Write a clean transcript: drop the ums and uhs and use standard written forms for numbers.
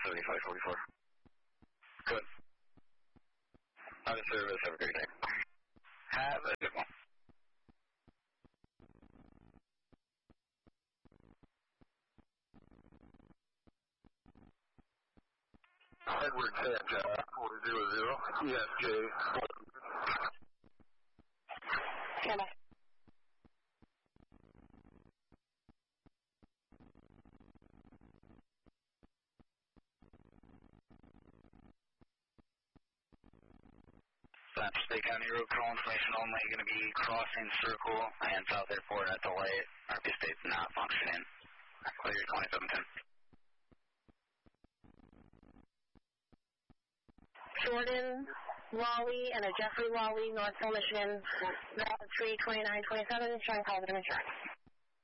7544. Good. Out of service, have a great day. Have a good one. Edward 10, 400. Yes, Jay. Stand by. State County Road call information only, going to be crossing Circle and South Airport at the light. RP State's not functioning. Clear 2710. Jordan Lawley and a Jeffrey Lawley, Northville, Michigan, 32927, showing positive insurance.